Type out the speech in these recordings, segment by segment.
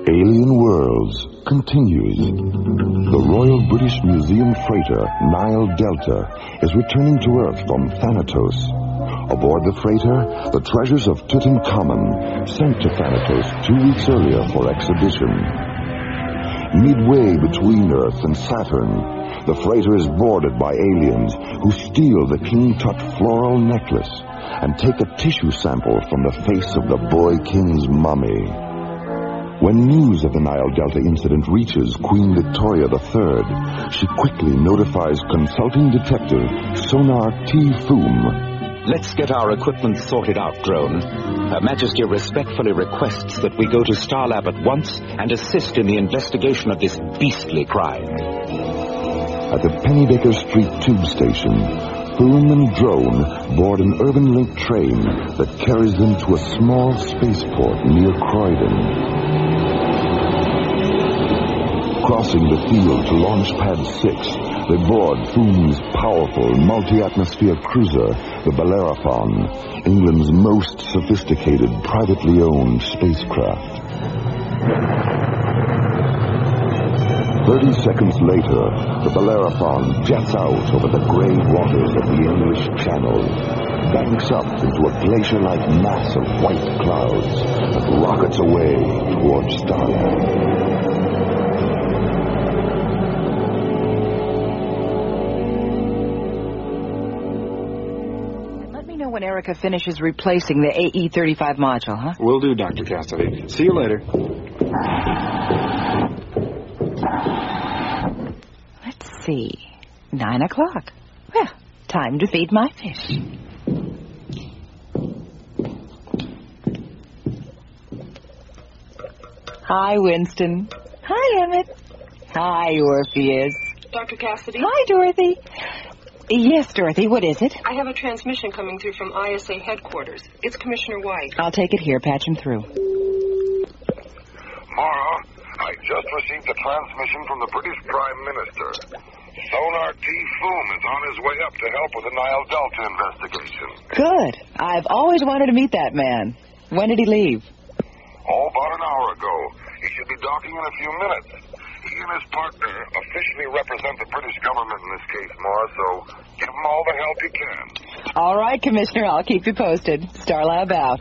Alien Worlds continues. The Royal British Museum freighter Nile Delta is returning to Earth from Thanatos. Aboard the freighter, the treasures of Tutankhamun, sent to Thanatos 2 weeks earlier for exhibition. Midway between Earth and Saturn, the freighter is boarded by aliens who steal the King Tut floral necklace and take a tissue sample from the face of the boy king's mummy. When news of the Nile Delta incident reaches Queen Victoria III, she quickly notifies consulting detective Sonar T. Foom. Let's get our equipment sorted out, drone. Her Majesty respectfully requests that we go to Starlab at once and assist in the investigation of this beastly crime. At the Pennybaker Street tube station, Foom and Drone board an urban link train that carries them to a small spaceport near Croydon. Crossing the field to Launch Pad 6, they board Foom's powerful multi-atmosphere cruiser, the Bellerophon, England's most sophisticated privately owned spacecraft. 30 seconds later, the Bellerophon jets out over the gray waters of the English Channel, banks up into a glacier-like mass of white clouds, and rockets away towards Starlab. When Erica finishes replacing the AE-35 module, huh? Will do, Dr. Cassidy. See you later. Let's see. 9 o'clock. Well, time to feed my fish. Hi, Winston. Hi, Emmett. Hi, Orpheus. Dr. Cassidy? Hi, Dorothy. Yes, Dorothy, what is it? I have a transmission coming through from ISA headquarters. It's Commissioner White. I'll take it here. Patch him through. Mara, I just received a transmission from the British Prime Minister. Sonar T. Foom is on his way up to help with the Nile Delta investigation. Good. I've always wanted to meet that man. When did he leave? Oh, about an hour ago. He should be docking in a few minutes. He and his partner officially represent the British government in this case, Mara, so give him all the help you can. All right, Commissioner, I'll keep you posted. Starlab out.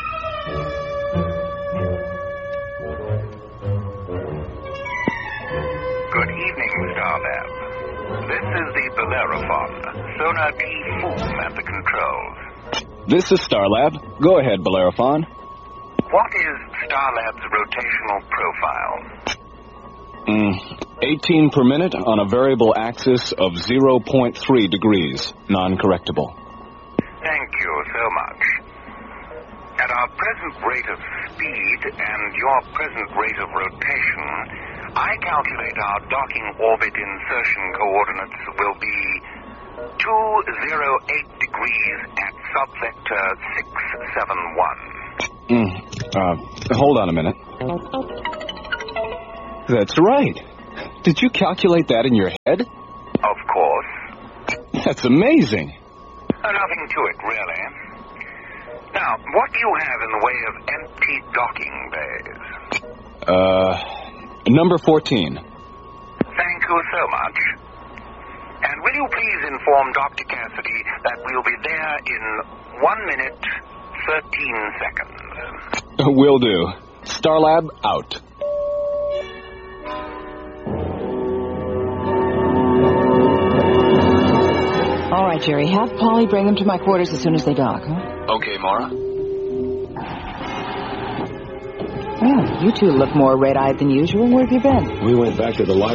Good evening, Starlab. This is the Bellerophon. Sonar T. Foom at the controls. This is Starlab. Go ahead, Bellerophon. What is Starlab's rotational profile? 18 per minute on a variable axis of 0.3 degrees, non-correctable. Thank you so much. At our present rate of speed and your present rate of rotation, I calculate our docking orbit insertion coordinates will be 208 degrees at subvector 671. Hold on a minute. That's right. Did you calculate that in your head? Of course. That's amazing. Nothing to it, really. Now, what do you have in the way of empty docking bays? Number 14. Thank you so much. And will you please inform Dr. Cassidy that we'll be there in 1 minute, 13 seconds? Will do. Starlab out. All right, Jerry. Have Polly bring them to my quarters as soon as they dock, huh? Okay, Mara. Well, you two look more red-eyed than usual. Where have you been? We went back to the library.